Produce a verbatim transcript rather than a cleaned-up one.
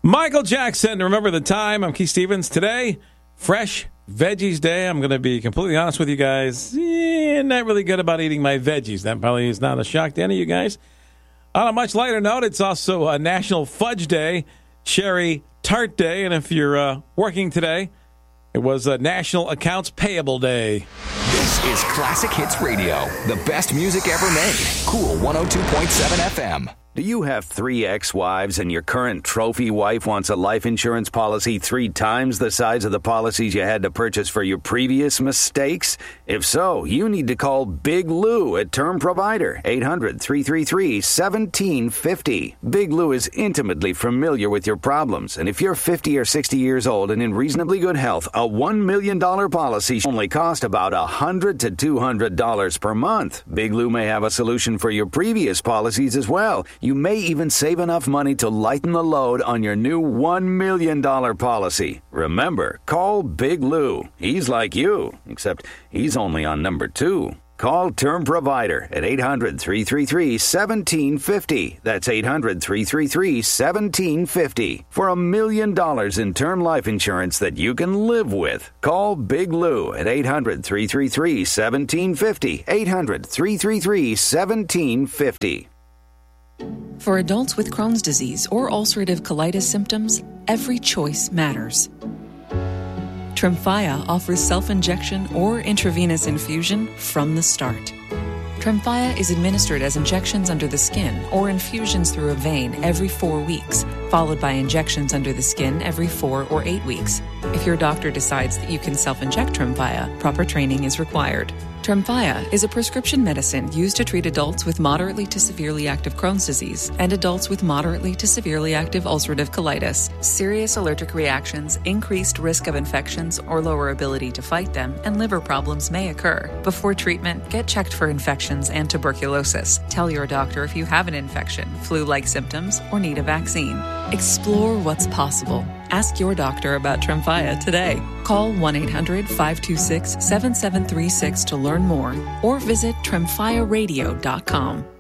Michael Jackson, remember the time. I'm Keith Stevens. Today, Fresh Veggies Day. I'm going to be completely honest with you guys. Eh, not really good about eating my veggies. That probably is not a shock to any of you guys. On a much lighter note, it's also a National Fudge Day, Cherry Tart Day, and if you're uh, working today, it was a National Accounts Payable Day. This is Classic Hits Radio, the best music ever made. Cool one oh two point seven F M. Do you have three ex-wives and your current trophy wife wants a life insurance policy three times the size of the policies you had to purchase for your previous mistakes? If so, you need to call Big Lou at Term Provider, eight hundred, three three three, one seven five zero. Big Lou is intimately familiar with your problems, and if you're fifty or sixty years old and in reasonably good health, a one million dollars policy only cost about one hundred to two hundred dollars per month. Big Lou may have a solution for your previous policies as well. You may even save enough money to lighten the load on your new one million dollars policy. Remember, call Big Lou. He's like you, except he's only on number two. Call Term Provider at eight hundred, three three three, one seven five zero. That's eight hundred, three three three, one seven five zero. For a million dollars in term life insurance that you can live with. Call Big Lou at eight hundred, three three three, one seven five zero. eight hundred, three three three, one seven five zero. For adults with Crohn's disease or ulcerative colitis symptoms, every choice matters. Tremfya offers self-injection or intravenous infusion from the start. Tremfya is administered as injections under the skin or infusions through a vein every four weeks, followed by injections under the skin every four or eight weeks. If your doctor decides that you can self-inject Tremfya, proper training is required. Tremfya is a prescription medicine used to treat adults with moderately to severely active Crohn's disease and adults with moderately to severely active ulcerative colitis. Serious allergic reactions, increased risk of infections or lower ability to fight them, and liver problems may occur. Before treatment, get checked for infections and tuberculosis. Tell your doctor if you have an infection, flu-like symptoms, or need a vaccine. Explore what's possible. Ask your doctor about Tremfya today. Call one eight hundred, five two six, seven seven three six to learn more or visit tremfya radio dot com.